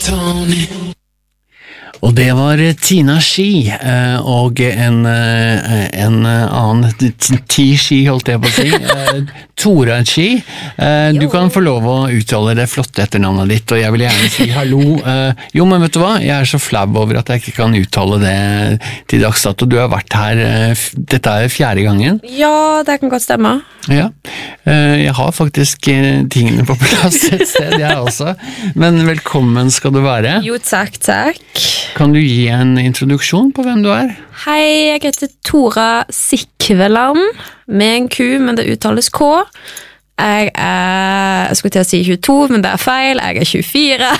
Og det var Tina Ski og en annen Ti-Ski, holdt jeg på å si, Tora Ski. Du kan få lov å uttale det flotte etternavnet ditt, og jeg vil gjerne si hallo. Jo, men vet du hva? Jeg er så flau over at jeg ikke kan uttale det til dags dato. Du har vært her, dette er 4. gangen. Ja, det kan godt stemme. Ja, jeg har faktisk tingene på plass et sted, jeg også. Men velkommen skal du være. Jo, takk. Kan du gi en introduksjon på hvem du er? Hei, jeg heter Tora Sikveland, med en Q, men det uttales K. Jeg skulle til å si 22, men det er feil. Jeg er 24.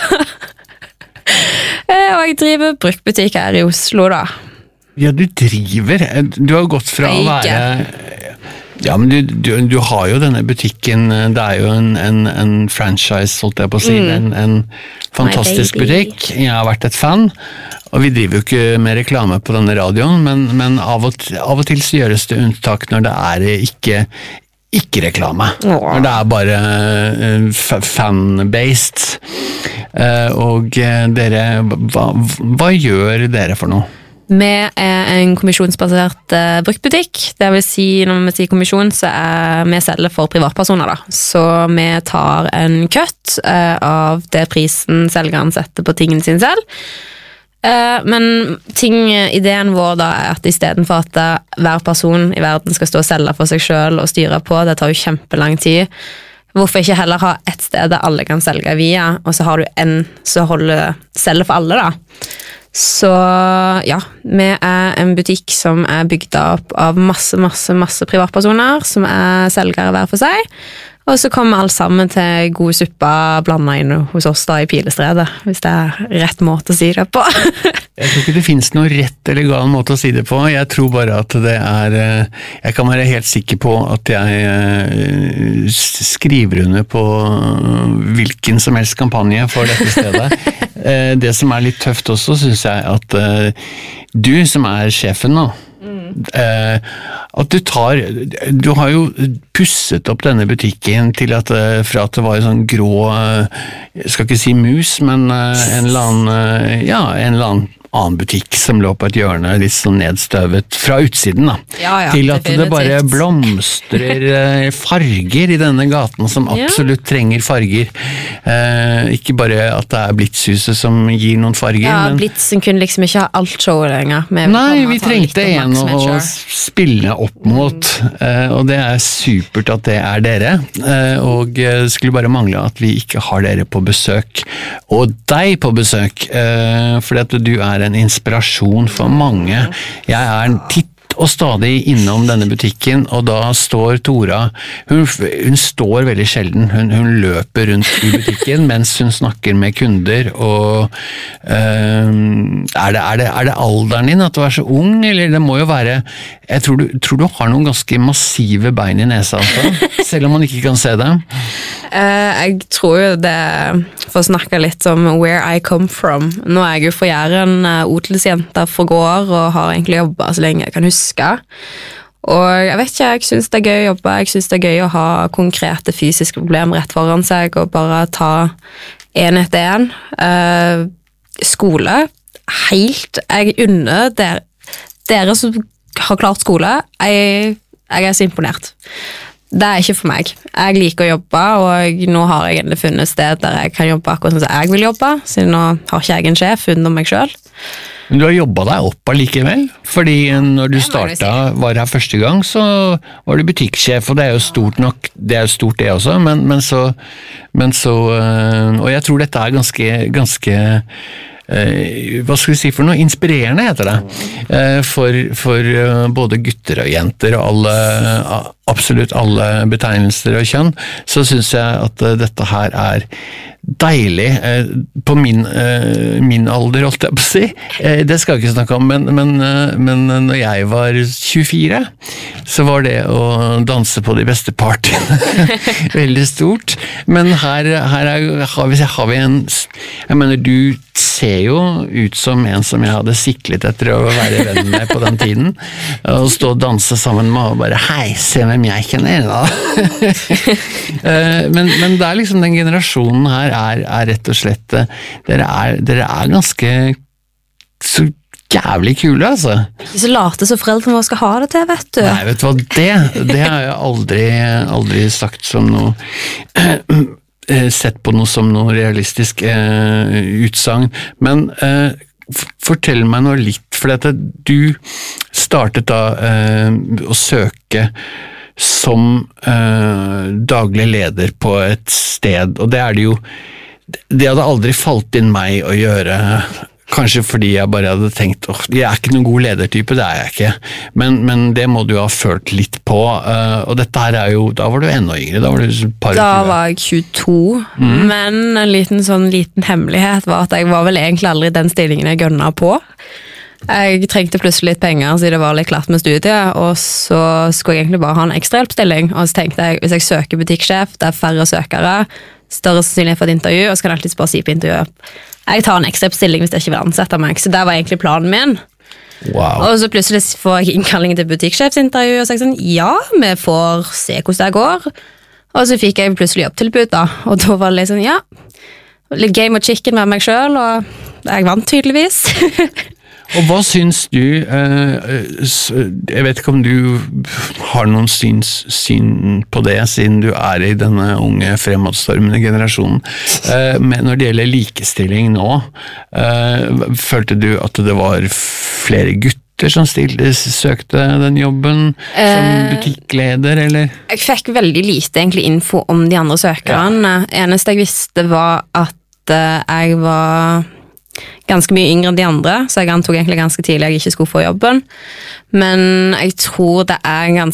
Og jeg driver bruktbutikk her i Oslo, da. Ja, du driver. Du har gått fra å være... Ja, men du har jo denne butikken, det er jo en franchise, holdt jeg på å si, en fantastisk butikk. Jeg har vært et fan, og vi driver jo ikke med reklame på denne radioen, men av og til så gjøres det unntak når det er ikke reklame. Når det er bare fan-based. Og dere, hva gjør dere for noe? Vi er en kommisjonsbasert bruktbutikk. Det vil si, når vi sier kommisjon, så er vi selger for privatpersoner da. Så vi tar en cut av det prisen selgeren setter på tingene sine selv. Men ideen vår da er at i stedet for at hver person i verden skal stå og selge for seg selv og styre på, det tar jo kjempelang tid. Hvorfor ikke heller ha et sted der alle kan selge via, og så har du en som selger for alle da. Så ja, vi er en butikk som er bygd opp av masse privatpersoner som er selgere hver for seg, og så kommer alt sammen til god suppa blandet inn hos oss da i Pilestredet, hvis det er rett måte å si det på. Jeg tror ikke det finnes noe rett eller gal måte å si det på, jeg tror bare at det er, jeg kan være helt sikker på at jeg skriver under på hvilken som helst kampanje for dette stedet. Det som er litt tøft også, synes jeg at du som er sjefen nå, at du har jo pusset opp denne butikken til fra at det var en sånn grå, jeg skal ikke si mus, men en eller annen butikk som lå på et hjørne, litt sånn nedstøvet fra utsiden da, til at definitivt. Det bare blomstrer farger i denne gaten som absolutt trenger farger. Ikke bare at det er Blitzhuset som gir noen farger. Ja, men Blitzen kunne liksom ikke ha alt showet lenger. Nei, vi trengte en å spille opp mot, og det er supert at det er dere, og det skulle bare mangle at vi ikke har dere på besøk, og deg på besøk, fordi at du er en inspirasjon for mange. Jeg er titt og stadig innom denne butikken, og da står Tora, hun står veldig sjelden, hun løper rundt i butikken mens hun snakker med kunder, og er det alderen din at du er så ung, eller det må jo være, jeg tror du har noen ganske massive bein i nesa, altså, selv om man ikke kan se det. Jeg tror jo det, for å snakke litt om where I come from, nå er jeg jo for Jæren odelsjenta for gård, og har egentlig jobbet så lenge jeg kan huske, og jeg vet ikke, jeg synes det er gøy å jobbe, jeg synes det er gøy å ha konkrete fysiske problemer rett foran seg, og bare ta en etter en. Skole, jeg unner dere som har klart skole, jeg er så imponert. Det er ikke for meg. Jeg liker å jobbe, og nå har jeg endelig funnet et sted der jeg kan jobbe akkurat som jeg vil jobbe, så nå har ikke jeg en sjef under meg selv. Men du har jobbet deg opp allikevel, fordi når du var her første gang, så var du butikksjef, og det er jo stort nok, det er jo stort det også, men så, og jeg tror dette er ganske hva skal vi si for noe? Inspirerende heter det. For både gutter og jenter og absolutt alle betegnelser og kjønn, så synes jeg at dette her er deilig på min alder, holdt jeg på å si. Det skal jeg ikke snakke om, men når jeg var 24, så var det å danse på de beste partiene veldig stort. Men her har vi en, jeg mener, du ser jo ut som en som jeg hadde siklet etter å være venn med på den tiden, og stå og danse sammen med og bare, hei, se hvem jeg kjenner da. men det liksom den generasjonen her er rett og slett, dere er ganske så jævlig kule, altså. Ikke så late så foreldrene våre skal ha det til, vet du. Nei, vet du hva, det har jeg aldri sagt som noe, sett på noe som noe realistisk utsagn, men fortell meg noe litt, for dette, du startet da å søke som daglig leder på et sted, og det det jo, det hadde aldri falt inn meg å gjøre. Kanskje fordi jeg bare hadde tenkt, jeg ikke noen god ledertype, det jeg ikke, men det må du ha følt litt på, og dette her jo, da var du enda yngre, da var du par 20. Da var jeg 22, men en liten hemmelighet var at jeg var vel egentlig aldri den stillingen jeg gønnet på. Jeg trengte plutselig litt penger, så det var litt klart med studiet, og så skulle jeg egentlig bare ha en ekstra hjelpstilling, og så tenkte jeg, hvis jeg søker butikksjef, det færre søkere, større sannsynlighet for et intervju, og så kan jeg alltid bare si på intervjuet, jeg tar en ekstra stilling hvis jeg ikke vil ansette meg, så det var egentlig planen min. Wow. Og så plutselig får jeg innkalling til butikksjefsintervju, og så jeg sånn, ja, vi får se hvordan det går. Og så fikk jeg plutselig jobbtilbud da, og da var det litt sånn, ja, litt game of chicken med meg selv, og jeg vant tydeligvis. Og hva syns du, jeg vet ikke om du har noen syn på det, siden du i denne unge fremadstormende generasjonen, men når det gjelder likestilling nå, følte du at det var flere gutter som søkte den jobben som butikkleder, eller? Jeg fikk veldig lite egentlig info om de andre søkerne. Eneste jeg visste var at jeg var ganske mye yngre enn de andre, så jeg antok egentlig ganske tidlig jeg ikke skulle få jobben. Men jeg tror det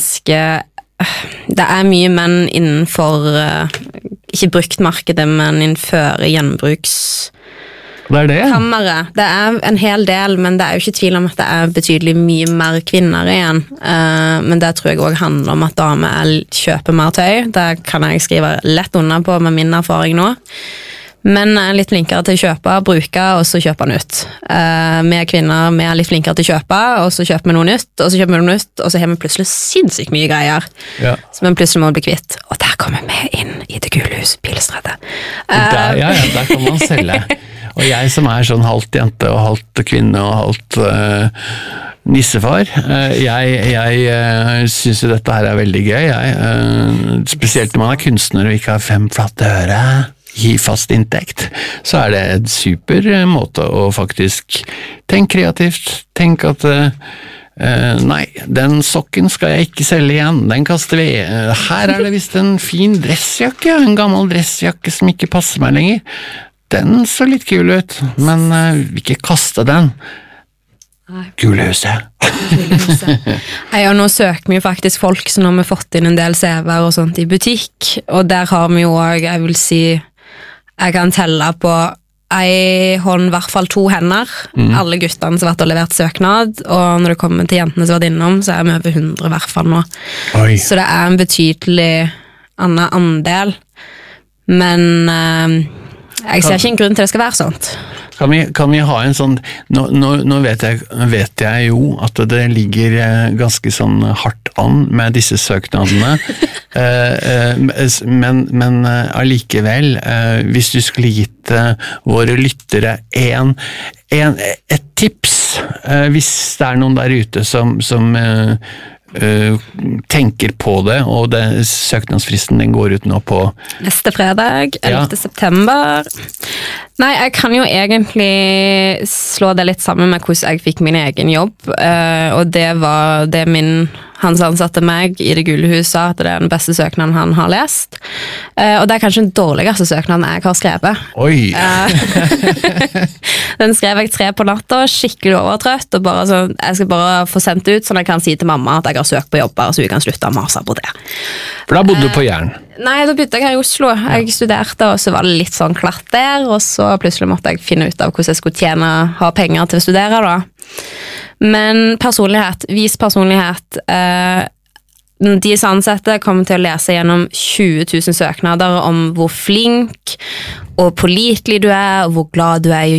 mye menn innenfor, ikke bruktmarkedet, men innenfor gjenbruks... Det kammeret. Det en hel del, men det jo ikke tvil om at det betydelig mye mer kvinner igjen. Men det tror jeg også handler om at damer kjøper mer tøy. Det kan jeg skrive lett under på med min erfaring nå. Men litt flinkere til å kjøpe, bruke, og så kjøpe den ut. Vi kvinner, vi litt flinkere til å kjøpe, og så kjøper vi noe nytt, og så kjøper vi noe nytt, og så har vi plutselig sinnssykt mye greier. Ja. Som vi plutselig må bli kvitt. Og der kommer vi inn i Det Gule Hus, Pilestredet. Ja, der kan man selge. Og jeg som sånn halvt jente og halvt kvinne og halvt nissefar, jeg synes jo dette her veldig gøy, spesielt når man kunstner og ikke har 5 flate øre, gi fast inntekt, så det en super måte å faktisk tenke kreativt, tenke at nei, den sokken skal jeg ikke selge igjen, den kaster vi. Her det visst en fin dressjakke, en gammel dressjakke som ikke passer meg lenger. Den så litt kul ut, men vi ikke kaste den. Gulehuset. Og nå søker vi jo faktisk folk, så nå har vi fått inn en del CV-er og sånt i butikk, og der har vi jo også, jeg vil si, jeg kan telle på en hånd, i hvert fall 2 hender, alle guttene som har vært og levert søknad, og når det kommer til jentene som har vært innom, så vi over 100 i hvert fall nå. Oi. Så det en betydelig annen andel, men jeg ser ikke en grunn til det skal være sånt. Kan vi ha en sånn, nå vet jeg jo at det ligger ganske sånn hardt an med disse søknadene, men allikevel, hvis du skulle gitt våre lyttere et tips, hvis det noen der ute som tenker på det, og søknadsfristen den går ut nå på neste fredag, 11. september. Nei, jeg kan jo egentlig slå det litt sammen med hvordan jeg fikk min egen jobb, og det var det han som ansatte meg i Det Gule Hus sa at det den beste søknaden han har lest, og det kanskje den dårligste søknaden jeg har skrevet. Oi! Den skrev jeg 3 på natta, skikkelig overtrøtt, og bare sånn, jeg skal bare få sendt ut sånn jeg kan si til mamma at jeg har søkt på jobber, så vi kan slutte å mase på det. For da bodde du på Jæren? Nei, da bodde jeg her i Oslo. Jeg studerte, og så var det litt sånn klart der, og så plutselig måtte jeg finne ut av hvordan jeg skulle ha penger til å studere da. Men vis personlighet, de som ansatte kommer til å lese gjennom 20 000 søknader om hvor flink og pålitelig du og hvor glad du i å jobbe,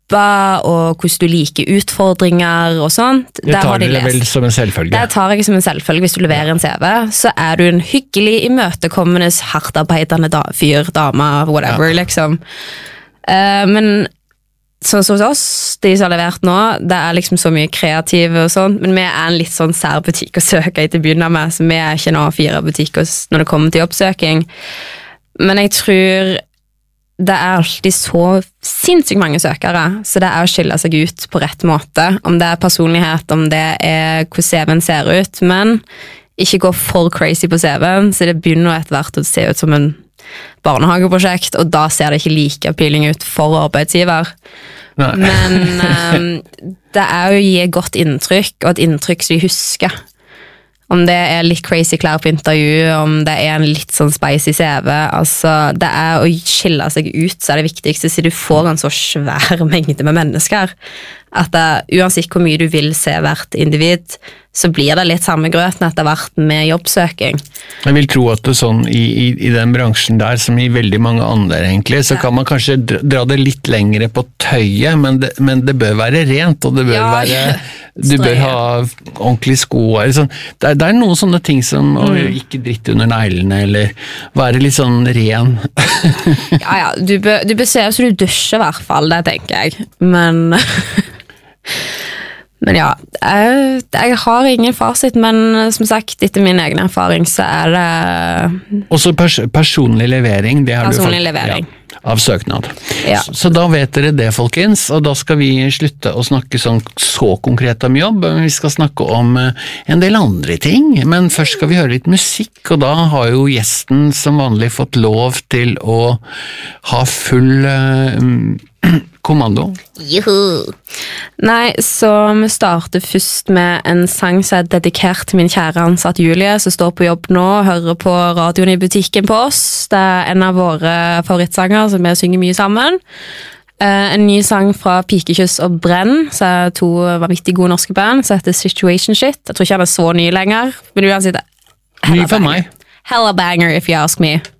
og hvordan du liker utfordringer og sånt. Det tar dere vel som en selvfølge? Det tar jeg som en selvfølge hvis du leverer en CV. Så er du en hyggelig, imøtekommende, hardtarbeidende fyr, dame, whatever, liksom. Men så hos oss, de som har levert nå, det er liksom så mye kreative og sånt, men vi er en litt sånn sær butikk å søke i til å begynne med, så vi er ikke nå 4 butikker når det kommer til oppsøking. Men jeg tror det er alltid så sinnssykt mange søkere, så det er å skille seg ut på rett måte, om det er personlighet, om det er hvordan CV-en ser ut, men ikke gå for crazy på CV-en, så det begynner etter hvert å se ut som en barnehageprosjekt, og da ser det ikke like appealing ut for arbeidsgiver. Nei. Men det er å gi et godt inntrykk, og et inntrykk som de husker. Om det er litt crazy klær på intervju, om det er en litt sånn spicy CV, altså det er å skille seg ut, så er det viktigste, så du får en så svær mengde med mennesker, at uansett hvor mye du vil se hvert individ, så blir det litt samme grøten etter hvert med jobbsøking. Jeg vil tro at det sånn i den bransjen der, som i veldig mange andre egentlig, så kan man kanskje dra det litt lengre på tøyet, men det bør være rent, og det bør være, du bør ha ordentlig sko, sånn. Det er noen sånne ting som å ikke dritte under neglene, eller være litt sånn ren. Ja, du bør se så du dusjer i hvert fall, det tenker jeg, men ja, jeg har ingen fasit, men som sagt, etter min egen erfaring, så er det... Også personlig levering, det har personlig levering. Ja, av søknad. Ja. Så da vet dere det, folkens, og da skal vi slutte å snakke så konkret om jobb, vi skal snakke om en del andre ting, men først skal vi høre litt musikk, og da har jo gjesten som vanlig fått lov til å ha full... kommando. Juhu! Nei, så vi starter først med en sang som er dedikert til min kjære ansatt Julie, som står på jobb nå og hører på radioen i butikken på oss. Det er en av våre favorittsanger som vi synger mye sammen. En ny sang fra Pikekyss og Brenn, så er 2 vanvittig gode norske band, så heter Situation Shit. Jeg tror ikke han er så ny lenger, men uansett... Ny for meg. Hella banger, if you ask me.